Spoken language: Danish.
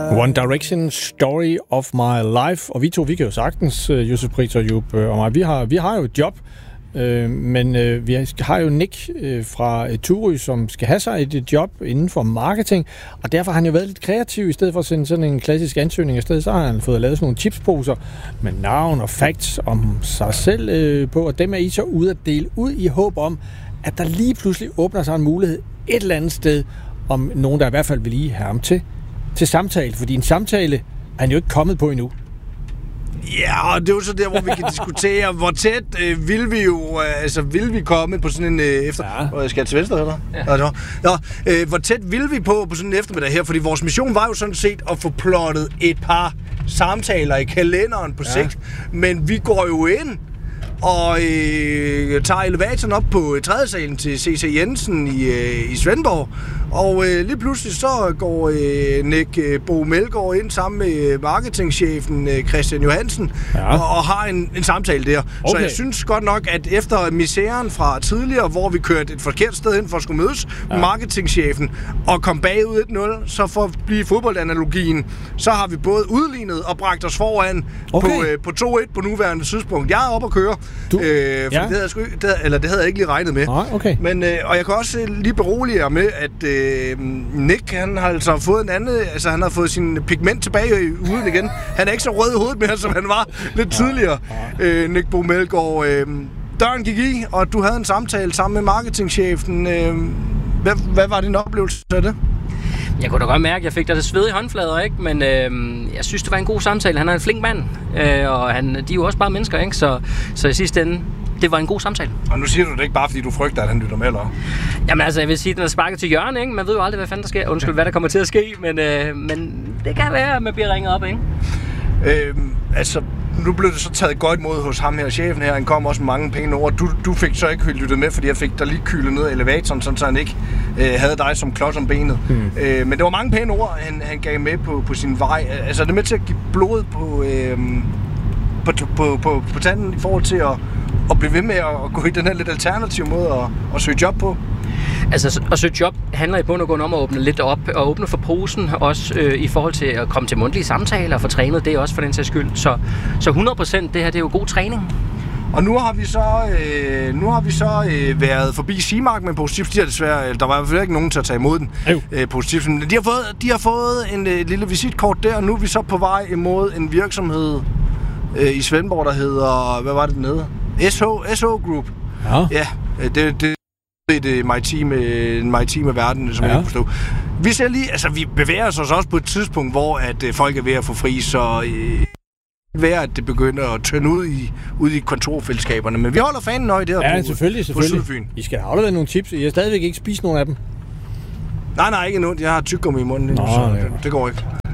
One Direction, Story of My Life. Og vi kan jo sagtens, Josef Pritz og Job og mig, vi har jo et job, men vi har jo Nick fra Turø, som skal have sig et job inden for marketing, og derfor har han jo været lidt kreativ. I stedet for at sende sådan en klassisk ansøgning afsted, så har han fået lavet sådan nogle chipsposer med navn og facts om sig selv på, og dem er I så ude at dele ud i håb om, at der lige pludselig åbner sig en mulighed et eller andet sted, om nogen, der i hvert fald vil lige have ham til samtale, fordi en samtale er han jo ikke kommet på endnu. Ja, og det er jo så der, hvor vi kan diskutere, hvor tæt vil vi jo, vil vi komme på sådan en efter... Ja. Skal jeg til venstre, eller? Ja. Hvor tæt vil vi på sådan en eftermiddag her? Fordi vores mission var jo sådan set at få plottet et par samtaler i kalenderen på sigt, men vi går jo ind og tager elevatoren op på 3. salen til C.C. Jensen i Svendborg. Og lige pludselig så går Nick Bo Melgaard ind sammen med marketingchefen Christian Johansen og har en samtale der. Okay. Så jeg synes godt nok, at efter misæren fra tidligere, hvor vi kørte et forkert sted hen for at skulle mødes med marketingchefen og kom bagud 1-0, så for at blive fodboldanalogien, så har vi både udlignet og bragt os foran på 2-1 på nuværende tidspunkt. Jeg er oppe at køre, det havde jeg ikke lige regnet med. Okay. Men, og jeg kan også lige berolige jer med, at Nick, han har altså fået en anden, altså han har fået sin pigment tilbage i huden igen. Han er ikke så rød i hovedet mere, som han var lidt tidligere. Nick Bo Melgaard. Døren gik i, og du havde en samtale sammen med marketingchefen. Hvad var din oplevelse af det? Jeg kunne da godt mærke, at jeg fik det sved i håndflader, ikke? Men jeg synes, det var en god samtale. Han er en flink mand, og de er jo også bare mennesker, ikke? Så i sidste ende, det var en god samtale. Og nu siger du det ikke bare, fordi du frygter, at han lytter med, eller? Jamen altså, jeg vil sige, at den er sparket til hjørne, ikke? Man ved jo aldrig, hvad fanden der sker. Undskyld, hvad der kommer til at ske, men det kan være, at man bliver ringet op, ikke? Nu blev det så taget godt imod hos ham her, chefen her. Han kom også med mange pæne ord. Du fik så ikke lyttet med, fordi jeg fik dig lige kylet ned i elevatoren, så han ikke havde dig som klods om benet. Men det var mange pæne ord, han gav med på sin vej. Altså, det er med til at give blod på tanden i forhold til at blive ved med at gå i den her lidt alternative måde at søge job på. Altså, at søge job handler i bund og grund om at åbne lidt op og åbne for posen, også i forhold til at komme til mundtlige samtaler og få trænet det også for den sags skyld. Så 100% det her, det er jo god træning. Og nu har vi så været forbi Simark med positivt. De har desværre, der var i hvert fald ikke nogen til at tage imod den positivt. De har fået en lille visitkort der, og nu er vi så på vej imod en virksomhed i Svendborg, der hedder, hvad var det nede? SH Group. Ja, det er det maritime verden, som jeg kan forstå. Vi ser lige, altså vi bevæger os også på et tidspunkt, hvor at folk er ved at få fri, så være, at det begynder at tønde ud i kontorfællesskaberne. Men vi holder fanen nøje der på Sydfyn. I skal aflevere nogle tips. I har stadigvæk ikke spist nogen af dem. Nej, ikke endnu. Jeg har tyggegummi i munden, så det går ikke.